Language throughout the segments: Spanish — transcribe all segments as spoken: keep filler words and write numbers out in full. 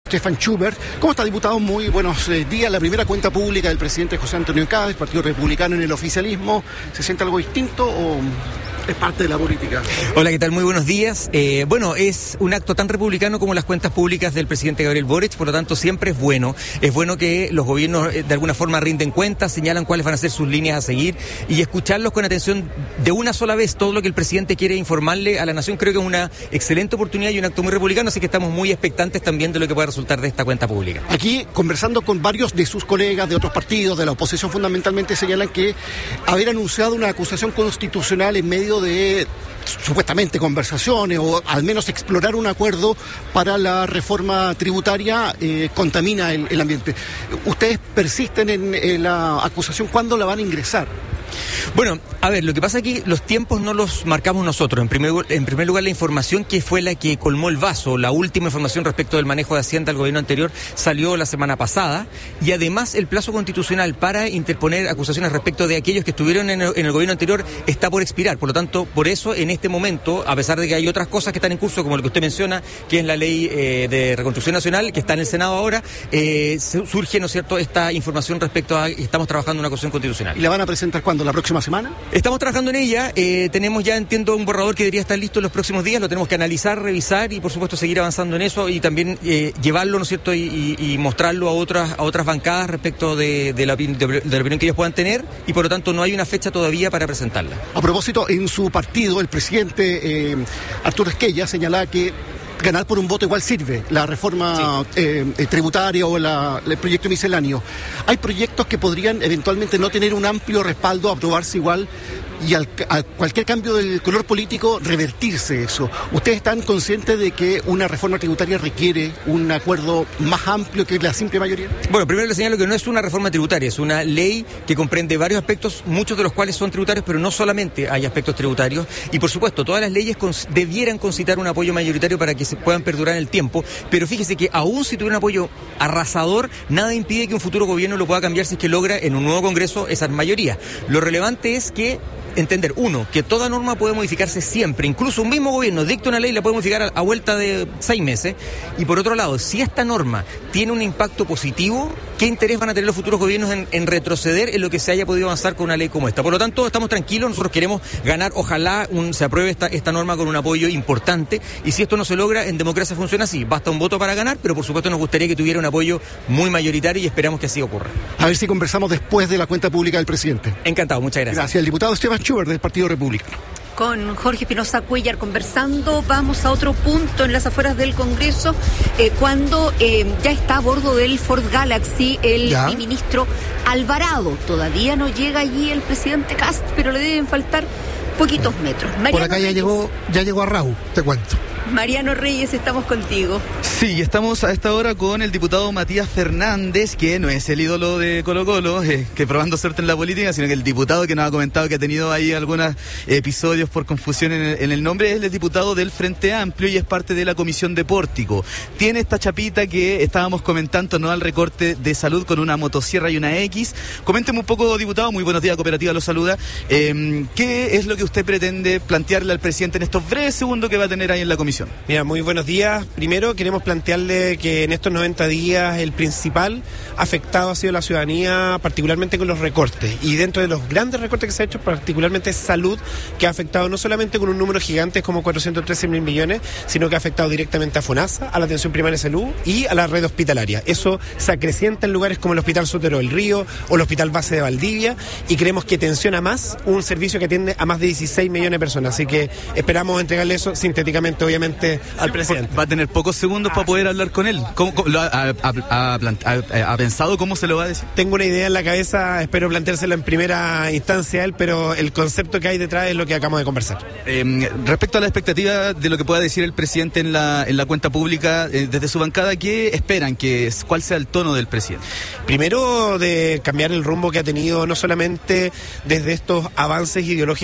Stefan Schubert. ¿Cómo está, diputado? Muy buenos eh, días. La primera cuenta pública del presidente José Antonio Cast, Partido Republicano en el oficialismo. ¿Se siente algo distinto o es parte de la política? Hola, ¿qué tal? Muy buenos días. Eh, bueno, es un acto tan republicano como las cuentas públicas del presidente Gabriel Boric, por lo tanto siempre es bueno. Es bueno que los gobiernos eh, de alguna forma rinden cuentas, señalan cuáles van a ser sus líneas a seguir y escucharlos con atención de una sola vez todo lo que el presidente quiere informarle a la nación. Creo que es una excelente oportunidad y un acto muy republicano, así que estamos muy expectantes también de lo que pueda resultar de esta cuenta pública. Aquí, conversando con varios de sus colegas de otros partidos, de la oposición fundamentalmente, señalan que haber anunciado una acusación constitucional en medio de supuestamente conversaciones o al menos explorar un acuerdo para la reforma tributaria eh, contamina el, el ambiente. ¿Ustedes persisten en, en la acusación? ¿Cuándo la van a ingresar? Bueno, a ver, lo que pasa aquí, los tiempos no los marcamos nosotros. En primer, en primer lugar, la información que fue la que colmó el vaso, la última información respecto del manejo de Hacienda del gobierno anterior, salió la semana pasada, y además el plazo constitucional para interponer acusaciones respecto de aquellos que estuvieron en el, en el gobierno anterior está por expirar. Por lo tanto, por eso, en este momento, a pesar de que hay otras cosas que están en curso, como lo que usted menciona, que es la ley eh, de reconstrucción nacional, que está en el Senado ahora, eh, surge, ¿no es cierto?, esta información respecto a que estamos trabajando en una acusación constitucional. ¿Y la van a presentar cuándo? ¿La próxima semana? Estamos trabajando en ella, eh, tenemos ya, entiendo, un borrador que debería estar listo en los próximos días, lo tenemos que analizar, revisar y por supuesto seguir avanzando en eso y también eh, llevarlo, ¿no es cierto?, y, y, y mostrarlo a otras a otras bancadas respecto de, de, la, de, de la opinión que ellos puedan tener y por lo tanto no hay una fecha todavía para presentarla. A propósito, en su partido, el presidente eh, Arturo Esquella señalaba que ganar por un voto igual sirve, la reforma sí. eh, tributaria o la, el proyecto misceláneo. Hay proyectos que podrían eventualmente no tener un amplio respaldo, aprobarse igual y al, a cualquier cambio del color político revertirse eso. ¿Ustedes están conscientes de que una reforma tributaria requiere un acuerdo más amplio que la simple mayoría? Bueno, primero le señalo que no es una reforma tributaria, es una ley que comprende varios aspectos, muchos de los cuales son tributarios, pero no solamente hay aspectos tributarios y por supuesto todas las leyes cons- debieran concitar un apoyo mayoritario para que se puedan perdurar en el tiempo, pero fíjese que aún si tuviera un apoyo arrasador, nada impide que un futuro gobierno lo pueda cambiar si es que logra en un nuevo Congreso esas mayorías. Lo relevante es que entender, uno, que toda norma puede modificarse siempre, incluso un mismo gobierno dicta una ley y la puede modificar a, a vuelta de seis meses, y por otro lado, si esta norma tiene un impacto positivo, ¿qué interés van a tener los futuros gobiernos en, en retroceder en lo que se haya podido avanzar con una ley como esta? Por lo tanto, estamos tranquilos, nosotros queremos ganar, ojalá un, se apruebe esta, esta norma con un apoyo importante, y si esto no se logra, en democracia funciona así, basta un voto para ganar, pero por supuesto nos gustaría que tuviera un apoyo muy mayoritario y esperamos que así ocurra. A ver si conversamos después de la cuenta pública del presidente. Encantado, muchas gracias. Gracias, el diputado Stefan Schubert del Partido Republicano. Con Jorge Espinosa Cuellar conversando. Vamos a otro punto en las afueras del Congreso, eh, cuando eh, ya está a bordo del Ford Galaxy el ¿Ya? ministro Alvarado. Todavía no llega allí el presidente Cast, pero le deben faltar poquitos metros. Mariano Por acá ya llegó, ya llegó a Raúl, te cuento. Mariano Reyes, estamos contigo. Sí, estamos a esta hora con el diputado Matías Fernández, que no es el ídolo de Colo-Colo, eh, que probando suerte en la política, sino que el diputado que nos ha comentado que ha tenido ahí algunos episodios por confusión en el, en el nombre, es el diputado del Frente Amplio y es parte de la Comisión de Pórtico. Tiene esta chapita que estábamos comentando, ¿no?, al recorte de salud con una motosierra y una X. Coménteme un poco, diputado, muy buenos días, Cooperativa lo saluda. Eh, ¿Qué es lo que usted pretende plantearle al presidente en estos breves segundos que va a tener ahí en la comisión? Mira, muy buenos días. Primero queremos plantearle que en estos noventa días el principal afectado ha sido la ciudadanía, particularmente con los recortes. Y dentro de los grandes recortes que se ha hecho, particularmente salud, que ha afectado no solamente con un número gigante como cuatrocientos trece mil millones, sino que ha afectado directamente a FONASA, a la atención primaria de salud y a la red hospitalaria. Eso se acrecienta en lugares como el Hospital Sotero del Río o el Hospital Base de Valdivia y creemos que tensiona más un servicio que atiende a más de dieciséis millones de personas. Así que esperamos entregarle eso sintéticamente, obviamente, al presidente. Va a tener pocos segundos ah, para poder hablar con él. ¿Cómo, cómo, lo ha, ha, ha, ha, ha pensado cómo se lo va a decir? Tengo una idea en la cabeza, espero planteársela en primera instancia a él, pero el concepto que hay detrás es lo que acabamos de conversar. Eh, respecto a la expectativa de lo que pueda decir el presidente en la, en la cuenta pública, eh, desde su bancada, ¿qué esperan? Que, ¿Cuál sea el tono del presidente? Primero, de cambiar el rumbo que ha tenido, no solamente desde estos avances ideológicos en materia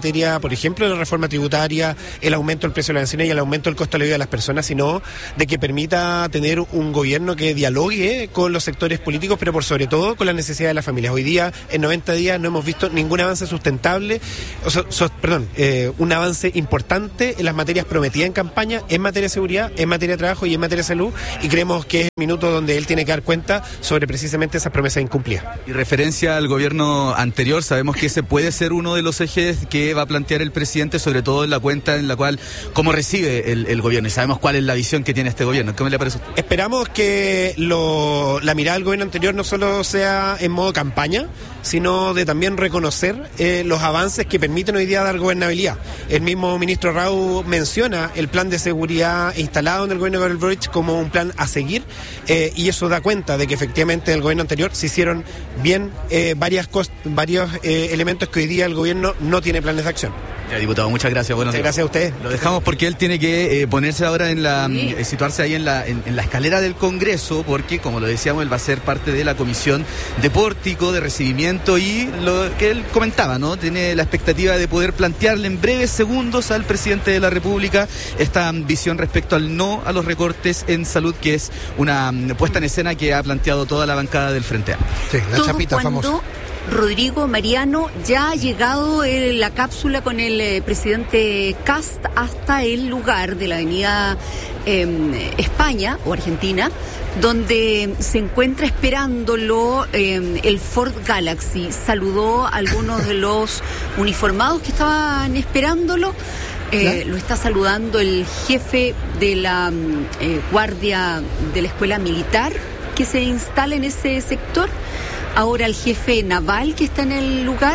materia, por ejemplo, de la reforma tributaria, el aumento del precio de la benzina y el aumento del costo de la vida de las personas, sino de que permita tener un gobierno que dialogue con los sectores políticos, pero por sobre todo con las necesidades de las familias. Hoy día, en noventa días, no hemos visto ningún avance sustentable, o sea, so, perdón, eh, un avance importante en las materias prometidas en campaña, en materia de seguridad, en materia de trabajo y en materia de salud, y creemos que es el minuto donde él tiene que dar cuenta sobre precisamente esas promesas incumplidas. Y referencia al gobierno anterior, sabemos que ese puede ser uno de los ejes que va a plantear el presidente, sobre todo en la cuenta en la cual, cómo recibe el, el gobierno, y sabemos cuál es la visión que tiene este gobierno. ¿Cómo le parece a usted? Esperamos que lo, la mirada del gobierno anterior no solo sea en modo campaña, sino de también reconocer eh, los avances que permiten hoy día dar gobernabilidad. El mismo ministro Rau menciona el plan de seguridad instalado en el gobierno de Gabriel Boric como un plan a seguir, eh, y eso da cuenta de que efectivamente en el gobierno anterior se hicieron bien eh, varias cos- varios eh, elementos que hoy día el gobierno no tiene planes de acción. Ya, diputado, muchas gracias. Buenos días. Gracias a ustedes. Lo dejamos porque él tiene que eh, ponerse ahora en la, sí. eh, situarse ahí en la, en, en la escalera del Congreso, porque, como lo decíamos, él va a ser parte de la comisión de pórtico, de recibimiento, y lo que él comentaba, ¿no? Tiene la expectativa de poder plantearle en breves segundos al presidente de la República esta visión respecto al no a los recortes en salud, que es una um, puesta en escena que ha planteado toda la bancada del Frente Amplio. Sí, la Todo chapita cuando... famosa. Rodrigo, Mariano, ya ha llegado el, la cápsula con el eh, presidente Kast hasta el lugar de la avenida eh, España o Argentina, donde se encuentra esperándolo eh, el Ford Galaxy. Saludó a algunos de los uniformados que estaban esperándolo. Eh, lo está saludando el jefe de la eh, guardia de la escuela militar que se instala en ese sector. Ahora el jefe naval que está en el lugar.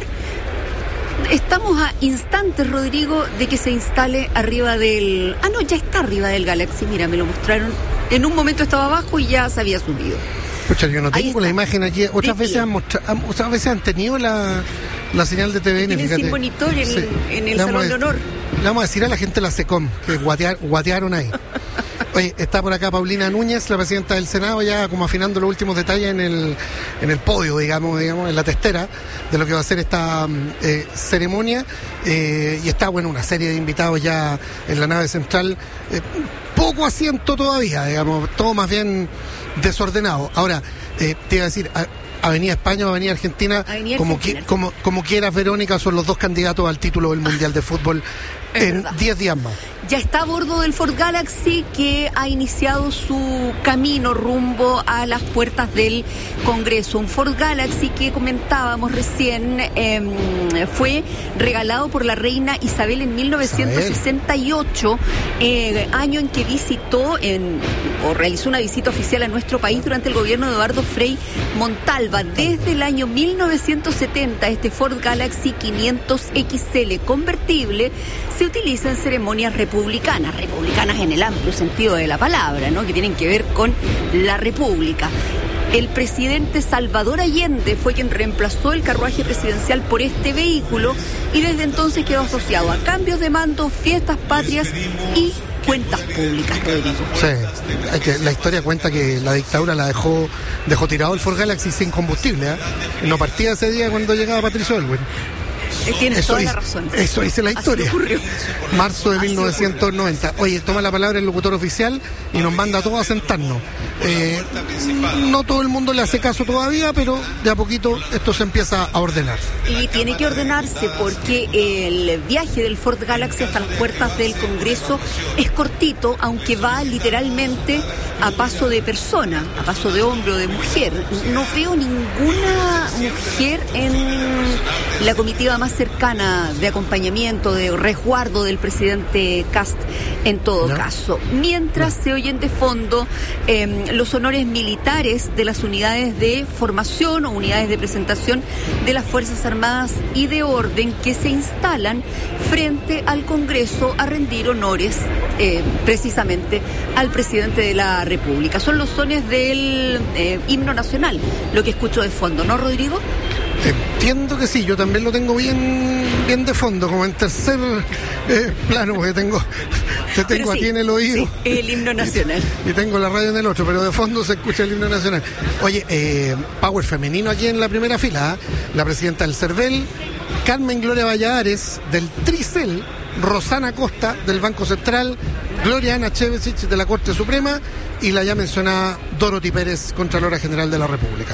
Estamos a instantes, Rodrigo, de que se instale arriba del... Ah, no, ya está arriba del Galaxy. Mira, me lo mostraron. En un momento estaba abajo y ya se había subido. Pucha, yo no tengo la imagen aquí. Otras veces han, mostra... otras veces han tenido la, la señal de T V N. Tienen fíjate. sin monitor en, sí. en el le Salón a... de Honor. Le vamos a decir a la gente de la SECOM que guatear, guatearon ahí. Oye, está por acá Paulina Núñez, la presidenta del Senado, ya como afinando los últimos detalles en el en el podio, digamos, digamos en la testera de lo que va a ser esta eh, ceremonia. Eh, y está, bueno, una serie de invitados ya en la nave central. Eh, poco asiento todavía, digamos, todo más bien desordenado. Ahora, eh, te iba a decir... A, Avenida España o Avenida Argentina, Avenida como, Argentina. Qui, como, como quieras, Verónica, son los dos candidatos al título del Mundial de Fútbol en diez días más. Ya está a bordo del Ford Galaxy, que ha iniciado su camino rumbo a las puertas del Congreso. Un Ford Galaxy que comentábamos recién eh, fue regalado por la reina Isabel en mil novecientos sesenta y ocho, eh, año en que visitó en, o realizó una visita oficial a nuestro país durante el gobierno de Eduardo Frei Montalva. Desde el año mil novecientos setenta, este Ford Galaxy quinientos X L convertible se utiliza en ceremonias republicanas, republicanas en el amplio sentido de la palabra, ¿no? Que tienen que ver con la República. El presidente Salvador Allende fue quien reemplazó el carruaje presidencial por este vehículo y desde entonces quedó asociado a cambios de mando, fiestas patrias y cuentas públicas, Rodrigo. Sí, hay que, la historia cuenta que la dictadura la dejó dejó tirado el Ford Galaxy sin combustible, ¿eh? No partía ese día cuando llegaba Patricio Elwin. Tienes eso toda dice, la razón. Eso dice la historia. Marzo de Así mil novecientos noventa. Ocurrió. Oye, toma la palabra el locutor oficial y nos manda a todos a sentarnos. Eh, no todo el mundo le hace caso todavía, pero de a poquito esto se empieza a ordenar. Y tiene que ordenarse porque el viaje del Ford Galaxy hasta las puertas del Congreso es cortito, aunque va literalmente a paso de persona, a paso de hombre o de mujer. No veo ninguna mujer en la comitiva más cercana de acompañamiento, de resguardo del presidente Kast en todo no. caso. Mientras no. se oyen de fondo eh, los honores militares de las unidades de formación o unidades de presentación de las Fuerzas Armadas y de Orden que se instalan frente al Congreso a rendir honores eh, precisamente al presidente de la República. Son los sones del eh, himno nacional, lo que escucho de fondo, ¿no, Rodrigo? Entiendo que sí, yo también lo tengo bien bien de fondo, como en tercer eh, plano, porque tengo te tengo sí, a ti en el oído. Sí, el himno nacional. Y, y tengo la radio en el otro, pero de fondo se escucha el himno nacional. Oye, eh, power femenino aquí en la primera fila, ¿eh? La presidenta del CERVEL, Carmen Gloria Valladares, del Tricel, Rosana Costa, del Banco Central, Gloria Ana Chevesich, de la Corte Suprema, y la ya mencionada Dorothy Pérez, Contralora General de la República.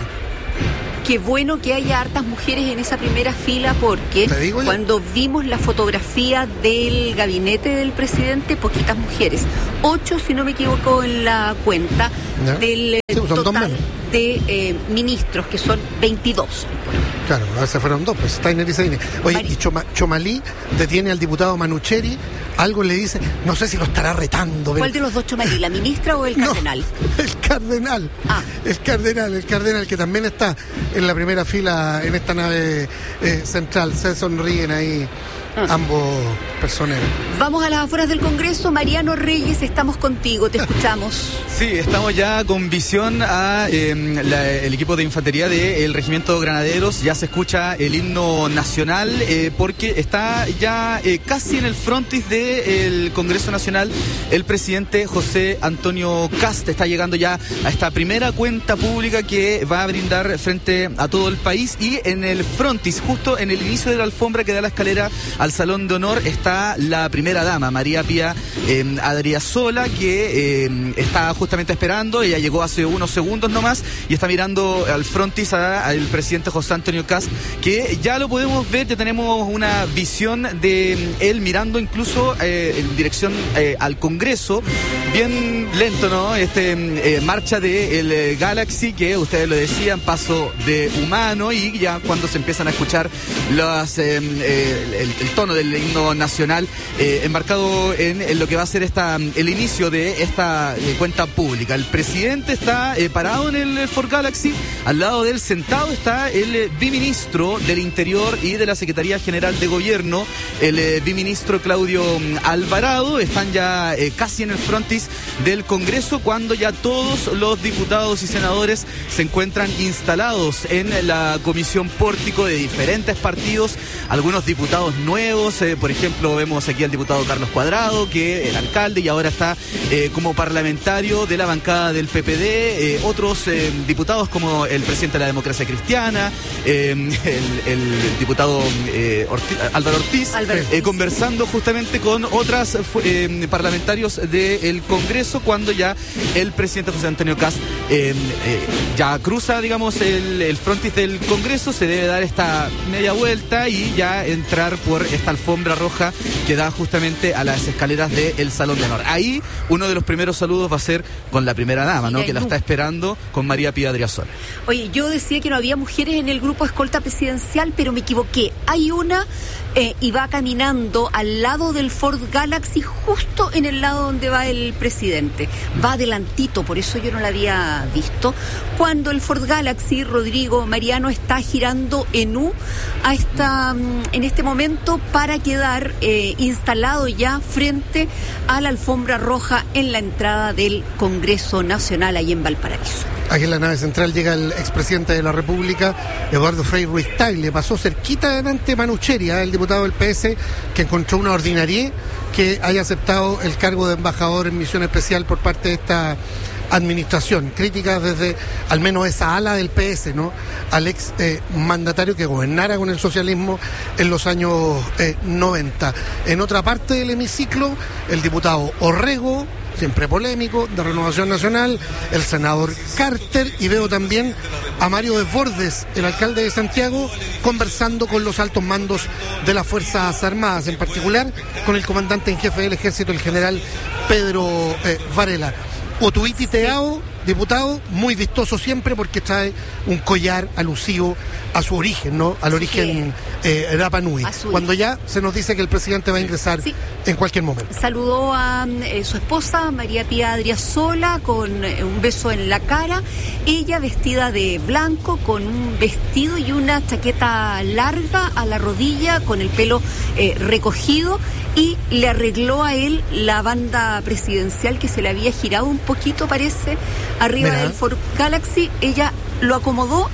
Qué bueno que haya hartas mujeres en esa primera fila, porque cuando vimos la fotografía del gabinete del presidente, poquitas mujeres. Ocho, si no me equivoco en la cuenta, ¿no? del sí, total de eh, ministros, que son veintidós. Claro, a veces fueron dos, pues Steiner y Seine. Oye, Mari. y Choma, Chomalí detiene al diputado Manucheri, algo le dice, no sé si lo estará retando. ¿Cuál pero... de los dos Chomalí, la ministra o el cardenal? No, el cardenal, ah. el cardenal, el cardenal que también está en la primera fila en esta nave eh, central, se sonríen ahí. Ah. Ambos personeros. Vamos a las afueras del Congreso. Mariano Reyes, estamos contigo, te escuchamos. Sí, estamos ya con visión a eh, la, el equipo de infantería del Regimiento Granaderos. Ya se escucha el himno nacional eh, porque está ya eh, casi en el frontis del Congreso Nacional el presidente José Antonio Kast. Está llegando ya a esta primera cuenta pública que va a brindar frente a todo el país, y en el frontis, justo en el inicio de la alfombra que da la escalera al Salón de Honor, está la primera dama, María Pía eh, Adriasola, que eh, está justamente esperando. Ella llegó hace unos segundos nomás y está mirando al frontis al presidente José Antonio Kast, que ya lo podemos ver, ya tenemos una visión de él mirando incluso eh, en dirección eh, al Congreso, bien lento, ¿no? Este eh, marcha del de Galaxy, que ustedes lo decían, paso de humano, y ya cuando se empiezan a escuchar las, eh, eh, el, el tono del himno nacional eh, embarcado en, en lo que va a ser esta el inicio de esta eh, cuenta pública. El presidente está eh, parado en el Ford Galaxy, al lado de él sentado está el eh, biministro del Interior y de la Secretaría General de Gobierno, el eh, biministro Claudio Alvarado. Están ya eh, casi en el frontis del Congreso, cuando ya todos los diputados y senadores se encuentran instalados en la comisión pórtico de diferentes partidos, algunos diputados nuevos, eh, por ejemplo vemos aquí al diputado Carlos Cuadrado, que era alcalde y ahora está eh, como parlamentario de la bancada del P P D, eh, otros eh, diputados como el presidente de la Democracia Cristiana, eh, el, el diputado eh, Ortiz, Álvaro Ortiz, Álvaro Ortiz. Eh, conversando justamente con otras eh, parlamentarios del Congreso, cuando ya el presidente José Antonio Kast eh, eh, ya cruza, digamos, el, el frontis del Congreso, se debe dar esta media vuelta y ya entrar por esta alfombra roja que da justamente a las escaleras del Salón de Honor. Ahí uno de los primeros saludos va a ser con la primera dama, ¿no? Que la está esperando, con María Pía Adriasola. Oye, yo decía que no había mujeres en el grupo escolta presidencial, pero me equivoqué. Hay una eh, y va caminando al lado del Ford Galaxy, justo en el lado donde va el presidente. Va adelantito, por eso yo no la había visto. Cuando el Ford Galaxy, Rodrigo Mariano, está girando en U a esta, en este momento para quedar eh, instalado ya frente a la alfombra roja en la entrada del Congreso Nacional ahí en Valparaíso. Aquí en la nave central llega el expresidente de la República, Eduardo Frei Ruiz Tagle. Pasó cerquita adelante Manucheri, el diputado del P S, que encontró una ordinariedad que haya aceptado el cargo de embajador en misión especial por parte de esta administración. Críticas desde al menos esa ala del P S, ¿no? Al ex eh, mandatario que gobernara con el socialismo en los años eh, noventa. En otra parte del hemiciclo, el diputado Orrego, siempre polémico, de Renovación Nacional, el senador Carter, y veo también a Mario Desbordes, el alcalde de Santiago, conversando con los altos mandos de las Fuerzas Armadas, en particular con el comandante en jefe del Ejército, el general Pedro eh, Varela. Otuiti Teao, diputado, muy vistoso siempre porque trae un collar alusivo a su origen, ¿no? Al origen eh, Rapa Nui. Cuando ya se nos dice que el presidente va a ingresar sí. en cualquier momento. Saludó a eh, su esposa, María Pía Adriasola, con eh, un beso en la cara. Ella vestida de blanco, con un vestido y una chaqueta larga a la rodilla, con el pelo eh, recogido, y le arregló a él la banda presidencial que se le había girado un poquito, parece, arriba Mira. del Ford Galaxy. Ella lo acomodó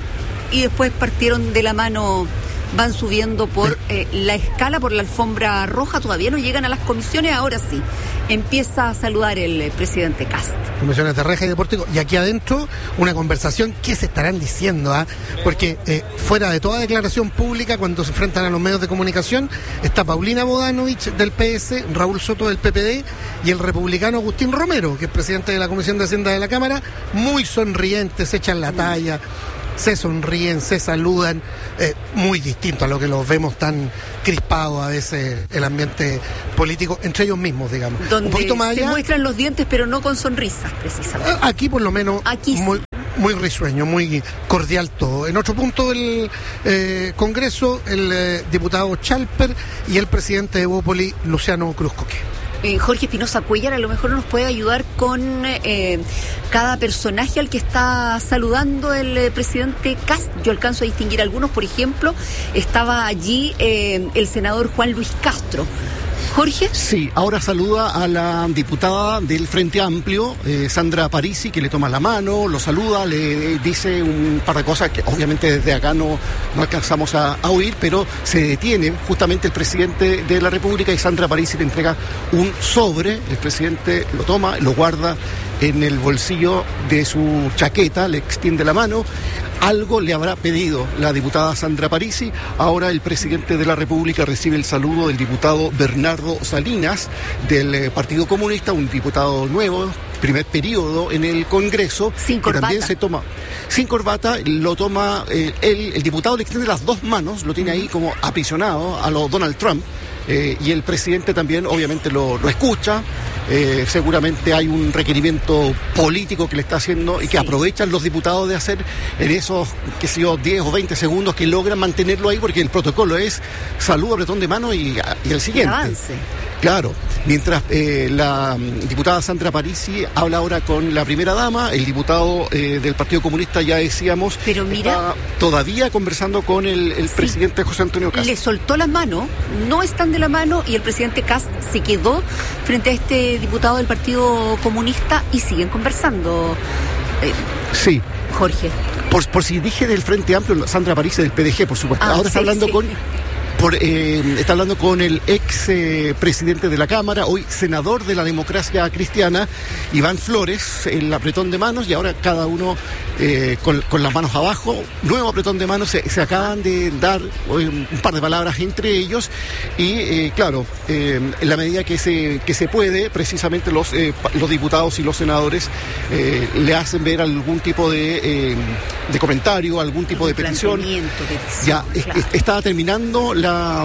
y después partieron de la mano, van subiendo por eh, la escala, por la alfombra roja, todavía no llegan a las comisiones, ahora sí, empieza a saludar el eh, presidente Kast. Comisiones de reja y de pórtico, y aquí adentro una conversación, ¿qué se estarán diciendo? ¿Ah? Porque eh, fuera de toda declaración pública, cuando se enfrentan a los medios de comunicación, está Paulina Bodanovich del P S, Raúl Soto del P P D y el republicano Agustín Romero, que es presidente de la Comisión de Hacienda de la Cámara, muy sonrientes, se echan la talla, se sonríen, se saludan, eh, muy distinto a lo que los vemos tan crispados a veces el ambiente político entre ellos mismos, digamos. Donde un poquito más allá, se muestran los dientes, pero no con sonrisas, precisamente. Aquí por lo menos Aquí sí. muy, muy risueño, muy cordial todo. En otro punto del eh, Congreso, el eh, diputado Chalper y el presidente de Bópoli, Luciano Cruzcoque. Eh, Jorge Espinosa Cuéllar a lo mejor nos puede ayudar con eh, cada personaje al que está saludando el eh, presidente Kast. Yo alcanzo a distinguir algunos, por ejemplo, estaba allí eh, el senador Juan Luis Castro. Jorge. Sí, ahora saluda a la diputada del Frente Amplio, eh, Sandra Parisi, que le toma la mano, lo saluda, le dice un par de cosas que obviamente desde acá no, no alcanzamos a, a oír, pero se detiene justamente el presidente de la República y Sandra Parisi le entrega un sobre, el presidente lo toma, lo guarda en el bolsillo de su chaqueta, le extiende la mano. Algo le habrá pedido la diputada Sandra Parisi. Ahora el presidente de la República recibe el saludo del diputado Bernardo Salinas del eh, Partido Comunista, un diputado nuevo, primer periodo en el Congreso. Sin corbata. Que también se toma, sin corbata, lo toma, eh, el, el diputado le extiende las dos manos, lo tiene ahí como aprisionado a lo Donald Trump. Eh, y el presidente también obviamente lo, lo escucha, eh, seguramente hay un requerimiento político que le está haciendo y que sí. aprovechan los diputados de hacer en esos, qué sé yo, diez o veinte segundos que logran mantenerlo ahí, porque el protocolo es salud, apretón de mano y, y el siguiente. El avance. Claro, mientras eh, la diputada Sandra Parisi habla ahora con la primera dama, el diputado eh, del Partido Comunista, ya decíamos, pero mira, está todavía conversando con el, el sí. presidente José Antonio Kast. Le soltó la mano, no están de la mano, y el presidente Kast se quedó frente a este diputado del Partido Comunista y siguen conversando. Eh, sí. Jorge. Por, por si dije del Frente Amplio, Sandra Parisi del P D G, por supuesto. Ah, ahora sí, está hablando sí. con... Por, eh, está hablando con el ex eh, presidente de la Cámara, hoy senador de la Democracia Cristiana, Iván Flores, el apretón de manos, y ahora cada uno eh, con, con las manos abajo, nuevo apretón de manos, se, se acaban de dar hoy un par de palabras entre ellos, y eh, claro, eh, en la medida que se, que se puede, precisamente los, eh, los diputados y los senadores eh, le hacen ver algún tipo de, eh, de comentario, algún tipo de petición. Ya, claro. Estaba terminando la La,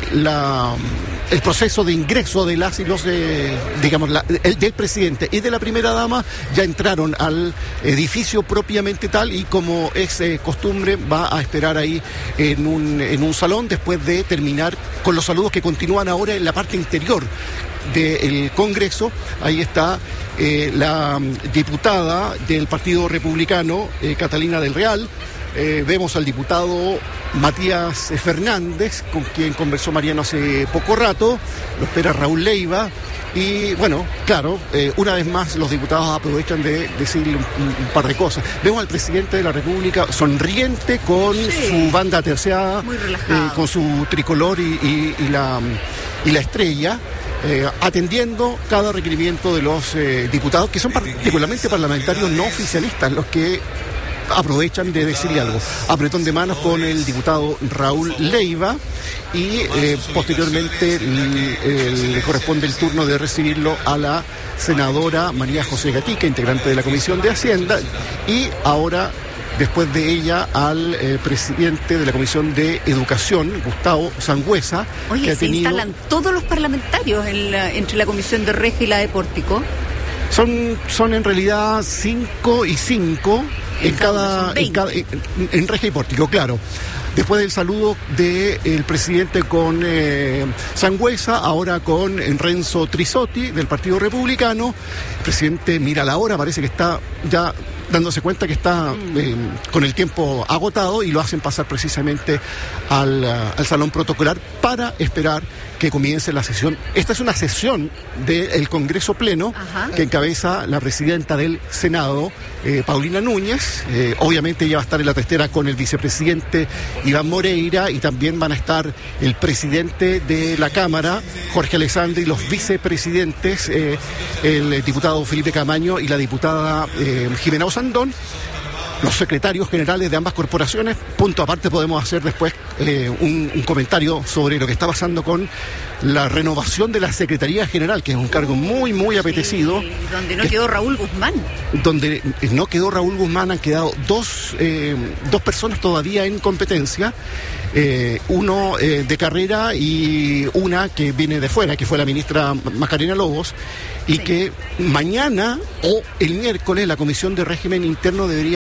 la, el proceso de ingreso de las y los de, digamos, la, el, del presidente y de la primera dama. Ya entraron al edificio propiamente tal y, como es eh, costumbre, va a esperar ahí en un, en un salón después de terminar con los saludos que continúan ahora en la parte interior del Congreso. Ahí está eh, la diputada del Partido Republicano, eh, Catalina del Real. Eh, vemos al diputado Matías Fernández, con quien conversó Mariano hace poco rato, lo espera Raúl Leiva, y bueno, claro, eh, una vez más los diputados aprovechan de decirle un, un par de cosas. Vemos al presidente de la República sonriente con sí. su banda terciada, eh, con su tricolor y, y, y, la, y la estrella. Eh, atendiendo cada requerimiento de los eh, diputados, que son particularmente parlamentarios no oficialistas, los que aprovechan de decirle algo. Apretón de manos con el diputado Raúl Leiva y eh, posteriormente le, le corresponde el turno de recibirlo a la senadora María José Gatica, integrante de la Comisión de Hacienda, y ahora, después de ella, al eh, presidente de la Comisión de Educación, Gustavo Sangüesa. Oye, que ha se tenido... instalan todos los parlamentarios en la, entre la Comisión de Reja y la de Pórtico. Son, son en realidad cinco y cinco en, en cada, en, cada en, en Reja y Pórtico, claro. Después del saludo del presidente con eh, Sangüesa, ahora con Renzo Trisotti del Partido Republicano. El presidente mira la hora, parece que está ya dándose cuenta que está eh, con el tiempo agotado, y lo hacen pasar precisamente al, uh, al salón protocolar para esperar que comience la sesión. Esta es una sesión del Congreso Pleno. Ajá. Que encabeza la presidenta del Senado, eh, Paulina Núñez, eh, obviamente ella va a estar en la testera con el vicepresidente Iván Moreira, y también van a estar el presidente de la Cámara, Jorge Alessandri, y los vicepresidentes, eh, el diputado Felipe Camaño y la diputada eh, Jimena Osandón, los secretarios generales de ambas corporaciones. Punto aparte, podemos hacer después eh, un, un comentario sobre lo que está pasando con la renovación de la Secretaría General, que es un cargo muy, muy apetecido. Sí, donde no quedó Raúl Guzmán. Donde no quedó Raúl Guzmán, han quedado dos, eh, dos personas todavía en competencia. Eh, uno eh, de carrera y una que viene de fuera, que fue la ministra Macarena Lobos, y sí. que mañana o el miércoles la Comisión de Régimen Interno debería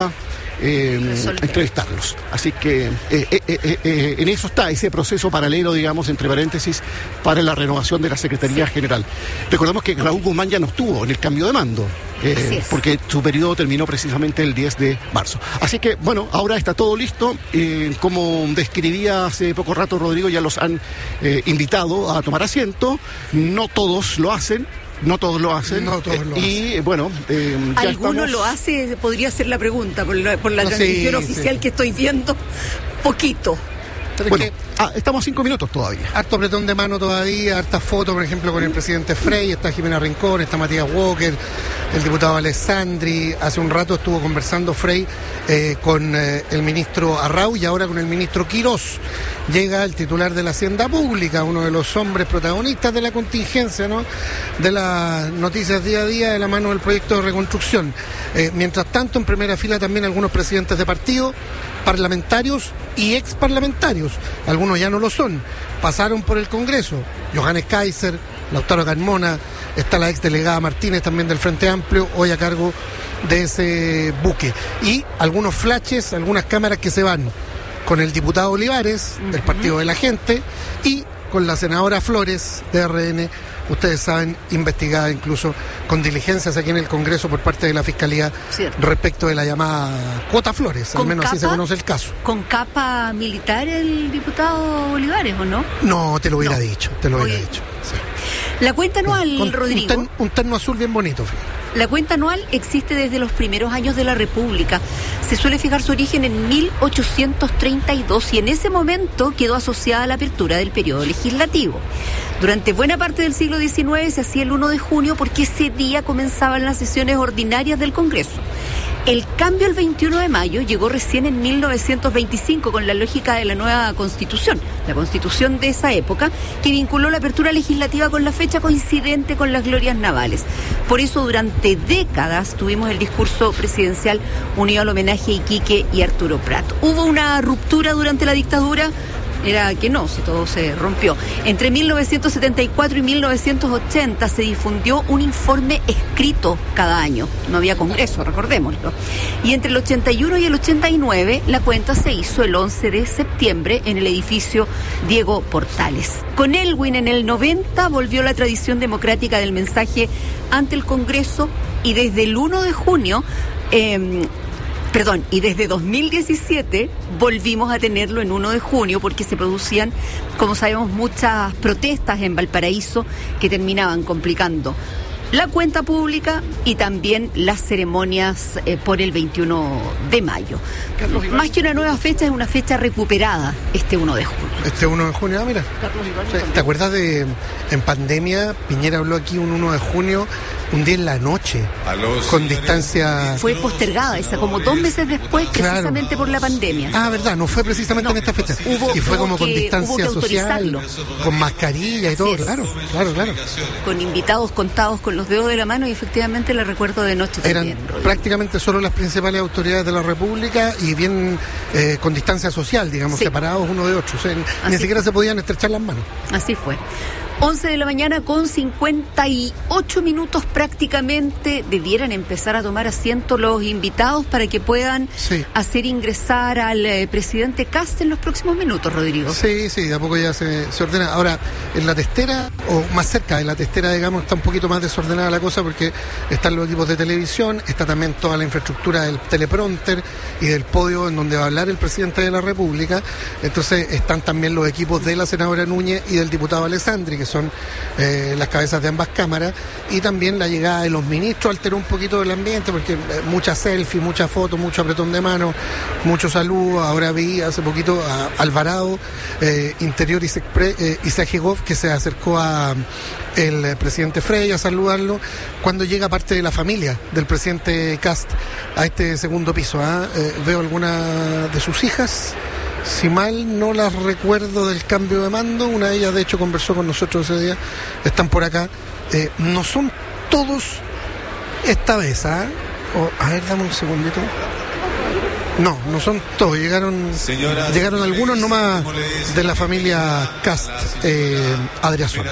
eh, entrevistarlos. Así que eh, eh, eh, eh, en eso está ese proceso paralelo, digamos, entre paréntesis, para la renovación de la Secretaría sí. General. Recordemos que Raúl Guzmán ya no estuvo en el cambio de mando. Eh, porque su periodo terminó precisamente el diez de marzo. Así que, bueno, ahora está todo listo. Eh, como describía hace poco rato Rodrigo, ya los han eh, invitado a tomar asiento. No todos lo hacen. No todos lo hacen. No todos lo eh, y hacen. bueno, eh, ya ¿alguno estamos... lo hace? Podría ser la pregunta por la, por la no, transmisión sí, oficial sí. que estoy viendo. Poquito. Bueno, ah, estamos a cinco minutos todavía. Harto apretón de mano todavía, hartas fotos, por ejemplo, con el presidente Frey, está Jimena Rincón, está Matías Walker, el diputado Alessandri. Hace un rato estuvo conversando Frey eh, con eh, el ministro Arrau y ahora con el ministro Quirós. Llega el titular de la Hacienda Pública, uno de los hombres protagonistas de la contingencia, ¿no? De las noticias día a día de la mano del proyecto de reconstrucción. Eh, mientras tanto, en primera fila también algunos presidentes de partido, parlamentarios y ex parlamentarios. Algunos ya no lo son, pasaron por el Congreso. Johannes Kaiser, Lautaro Carmona, está la ex delegada Martínez también del Frente Amplio, hoy a cargo de ese buque. Y algunos flashes, algunas cámaras que se van con el diputado Olivares, del Partido de la Gente, y con la senadora Flores, de R N, ustedes saben, investigada incluso con diligencias aquí en el Congreso por parte de la Fiscalía. Cierto. Respecto de la llamada cuota Flores, al menos capa, así se conoce el caso. ¿Con capa militar el diputado Olivares o no? No, te lo hubiera no. dicho, te lo Oye. hubiera dicho. Sí. La cuenta anual, con, Rodrigo. Un, ten, un terno azul bien bonito, fíjate. La cuenta anual existe desde los primeros años de la República. Se suele fijar su origen en mil ochocientos treinta y dos y en ese momento quedó asociada a la apertura del periodo legislativo. Durante buena parte del siglo diecinueve se hacía el uno de junio porque ese día comenzaban las sesiones ordinarias del Congreso. El cambio al veintiuno de mayo llegó recién en mil novecientos veinticinco con la lógica de la nueva Constitución, la Constitución de esa época, que vinculó la apertura legislativa con la fecha coincidente con las glorias navales. Por eso durante décadas tuvimos el discurso presidencial unido al homenaje a Iquique y Arturo Prat. ¿Hubo una ruptura durante la dictadura? Era que no, si todo se rompió. Entre mil novecientos setenta y cuatro y mil novecientos ochenta se difundió un informe escrito cada año. No había congreso, recordémoslo. Y entre el ochenta y uno y el ochenta y nueve la cuenta se hizo el once de septiembre en el edificio Diego Portales. Con Elwin en el noventa volvió la tradición democrática del mensaje ante el Congreso y desde el uno de junio... Eh, Perdón, y desde dos mil diecisiete volvimos a tenerlo en uno de junio porque se producían, como sabemos, muchas protestas en Valparaíso que terminaban complicando la cuenta pública y también las ceremonias eh, por el veintiuno de mayo. Más que una nueva fecha, es una fecha recuperada este uno de junio. Este uno de junio, ah, mira. ¿Te acuerdas de, en pandemia, Piñera habló aquí un uno de junio, un día en la noche, con distancia... Fue postergada esa, como dos meses después, precisamente claro. por la pandemia. Ah, verdad, no fue precisamente no, en esta fecha. Hubo, y fue hubo como que, con distancia social, con mascarilla y todo, claro, claro, claro. Con invitados contados con los dedos de la mano y efectivamente la recuerdo de noche Eran también. Rodrigo. Prácticamente solo las principales autoridades de la República y bien eh, con distancia social, digamos, sí. separados uno de otro. O sea, ni siquiera fue. se podían estrechar las manos. Así fue. once de la mañana con cincuenta y ocho minutos prácticamente. Debieran empezar a tomar asiento los invitados para que puedan sí. hacer ingresar al eh, presidente Kast en los próximos minutos, Rodrigo. Sí, sí, de a poco ya se, se ordena. Ahora, en la testera, o más cerca de la testera, digamos, está un poquito más desordenada la cosa porque están los equipos de televisión, está también toda la infraestructura del teleprompter y del podio en donde va a hablar el presidente de la República. Entonces están también los equipos de la senadora Núñez y del diputado Alessandri, que son eh, las cabezas de ambas cámaras, y también la llegada de los ministros alteró un poquito el ambiente, porque eh, muchas selfies, muchas fotos, mucho apretón de mano, muchos saludos. Ahora vi hace poquito a Alvarado, eh, Interior y eh, Isagegov, que se acercó a el presidente Frey a saludarlo, cuando llega parte de la familia del presidente Kast a este segundo piso. ¿eh? Eh, veo algunas de sus hijas, si mal no las recuerdo, del cambio de mando. Una de ellas de hecho conversó con nosotros ese día, están por acá. Eh, no son todos esta vez, ¿ah? ¿eh? Oh, a ver, dame un segundito. No, no son todos, llegaron Señoras, llegaron algunos nomás de la familia Kast, eh, Adriazona.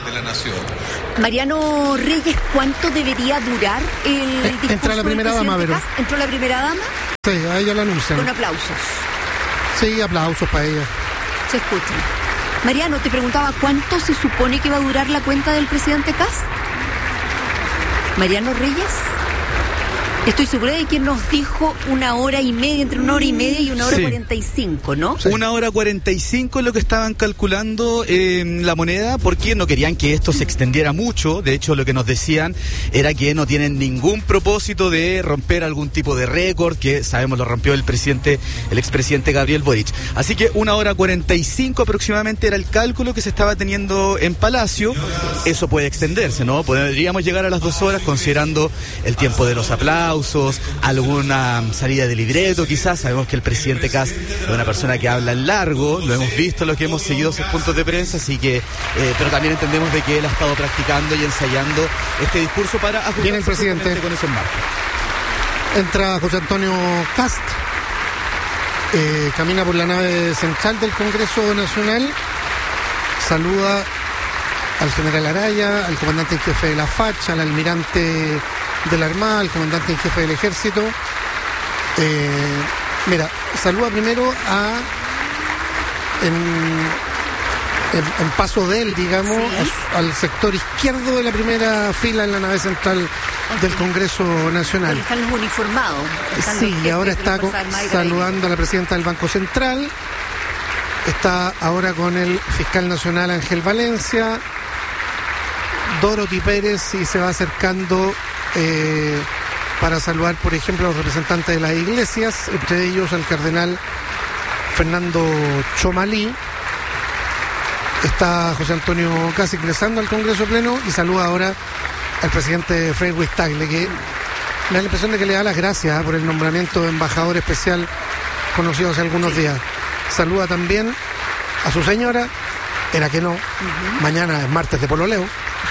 Mariano Reyes, ¿cuánto debería durar el discurso? Entra la primera dama, pero. ¿Entró la primera dama? Sí, a ella la anuncian. Con aplausos. Sí, aplausos para ella. Se escuchan. Mariano, te preguntaba, ¿cuánto se supone que va a durar la cuenta del presidente Kast? Mariano Reyes. Estoy segura de que nos dijo una hora y media, entre una hora y media y una hora cuarenta y cinco, ¿no? Sí. Una hora cuarenta y cinco es lo que estaban calculando en eh, la moneda, porque no querían que esto se extendiera mucho. De hecho, lo que nos decían era que no tienen ningún propósito de romper algún tipo de récord, que sabemos lo rompió el presidente, el expresidente Gabriel Boric. Así que una hora cuarenta y cinco aproximadamente era el cálculo que se estaba teniendo en Palacio. Eso puede extenderse, ¿no? Podríamos llegar a las dos horas considerando el tiempo de los aplausos, alguna salida de libreto quizás. Sabemos que el presidente Kast es una persona que habla en largo, lo hemos visto, lo que hemos seguido sus puntos de prensa, así que, eh, pero también entendemos de que él ha estado practicando y ensayando este discurso para ajustarse. Viene el presidente con eso en marca. Entra José Antonio Kast, eh, camina por la nave central del Congreso Nacional, saluda al general Araya, al comandante en jefe de la Facha, al almirante de la Armada, al comandante en jefe del Ejército. Eh, mira, saluda primero a en, en, en paso de él, digamos, ¿sí? a, al sector izquierdo de la primera fila en la nave central okay. del Congreso Nacional. Están los uniformados. Están sí, los y ahora está con, saludando a la presidenta del Banco Central. Está ahora con el fiscal nacional Ángel Valencia, Dorothy Pérez, y se va acercando eh, para saludar, por ejemplo, a los representantes de las iglesias, entre ellos al cardenal Fernando Chomalí. Está José Antonio Kast ingresando al Congreso Pleno y saluda ahora al presidente Frei Ruiz-Tagle, que me da la impresión de que le da las gracias ¿eh? por el nombramiento de embajador especial conocido hace algunos días. Saluda también a su señora, era que no, uh-huh. mañana es martes de pololeo,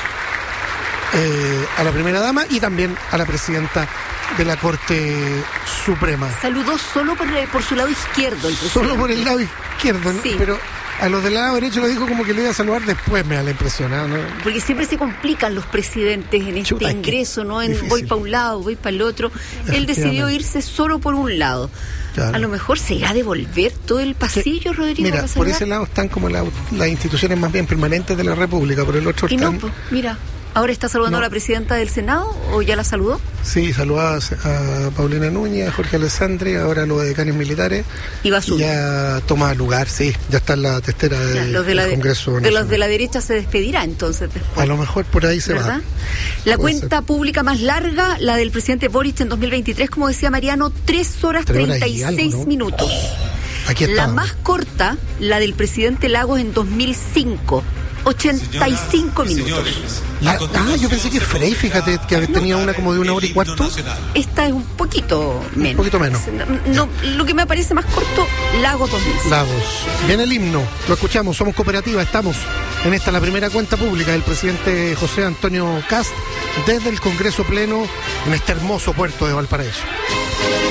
eh, a la primera dama y también a la presidenta de la Corte Suprema. Saludó solo por, por su lado izquierdo. El solo por el lado izquierdo, ¿no? Sí. Pero a los del lado derecho lo dijo como que le iba a saludar después, me da la impresión, ¿no? Porque siempre se complican los presidentes en este Chuta, ingreso, ¿no? En, voy para un lado, voy para el otro. Él decidió irse solo por un lado. Claro. A lo mejor se irá a devolver todo el pasillo, sí. Rodrigo. Mira, por ese lado están como la, las instituciones más bien permanentes de la República, por el otro y están... no, pues, mira, ¿ahora está saludando no. a la presidenta del Senado o ya la saludó? Sí, saludaba a Paulina Núñez, a Jorge Alessandri, ahora los decanes militares. Y va a subir. Ya toma lugar, sí, ya está en la testera ya, de, de la del Congreso de, de los de la derecha se despedirá entonces después. A lo mejor por ahí se ¿verdad? va. La Puede cuenta ser. pública más larga, la del presidente Boric en dos mil veintitrés, como decía Mariano, tres horas treinta y seis ¿no? minutos. Aquí está. La más corta, la del presidente Lagos en dos mil cinco. ochenta y cinco minutos. La, ah, yo pensé que Frey, fíjate, que tenía una como de una hora y cuarto. Esta es un poquito menos. Un poquito menos. No, lo que me parece más corto, Lagos dos mil cinco. Lagos. Viene el himno, lo escuchamos, somos cooperativa, estamos en esta, la primera cuenta pública del presidente José Antonio Kast desde el Congreso Pleno en este hermoso puerto de Valparaíso.